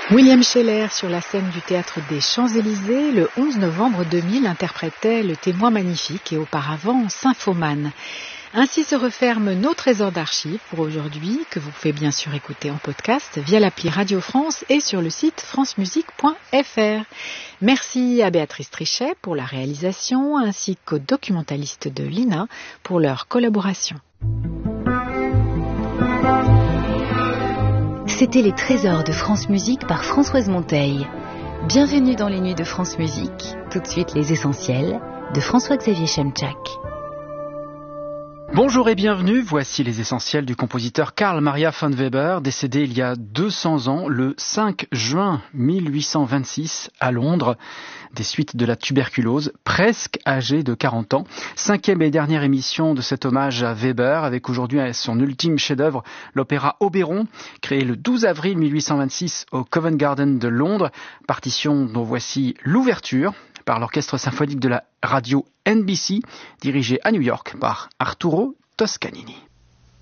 William Scheller sur la scène du Théâtre des Champs-Élysées le 11 novembre 2000 interprétait Le Témoin magnifique et auparavant Symphomane. Ainsi se referme nos trésors d'archives pour aujourd'hui, que vous pouvez bien sûr écouter en podcast via l'appli Radio France et sur le site francemusique.fr. Merci à Béatrice Trichet pour la réalisation ainsi qu'aux documentalistes de l'INA pour leur collaboration. C'était les trésors de France Musique par Françoise Monteil. Bienvenue dans les nuits de France Musique. Tout de suite les essentiels de François-Xavier Chemczak. Bonjour et bienvenue, voici les essentiels du compositeur Carl Maria von Weber, décédé il y a 200 ans, le 5 juin 1826 à Londres, des suites de la tuberculose, presque âgé de 40 ans. 5e et dernière émission de cet hommage à Weber, avec aujourd'hui son ultime chef-d'œuvre, l'opéra Oberon, créé le 12 avril 1826 au Covent Garden de Londres, partition dont voici l'ouverture, par l'orchestre symphonique de la radio NBC, dirigé à New York par Arturo Toscanini.